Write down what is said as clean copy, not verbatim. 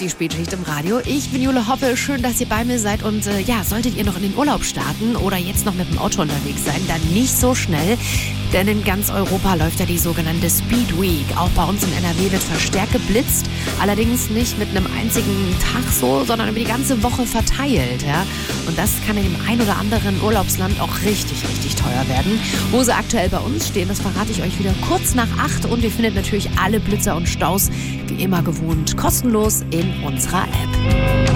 die Spätschicht im Radio. Ich bin Jule Hoppe, schön, dass ihr bei mir seid und solltet ihr noch in den Urlaub starten oder jetzt noch mit dem Auto unterwegs sein, dann nicht so schnell, denn in ganz Europa läuft ja die sogenannte Speed Week. Auch bei uns in NRW wird verstärkt geblitzt, allerdings nicht mit einem einzigen Tag so, sondern über die ganze Woche verteilt. Ja? Und das kann in dem ein oder anderen Urlaubsland auch richtig, richtig teuer werden. Wo sie aktuell bei uns stehen, das verrate ich euch wieder kurz nach 8 und ihr findet natürlich alle Blitzer und Staus wie immer gewohnt kostenlos in unserer App.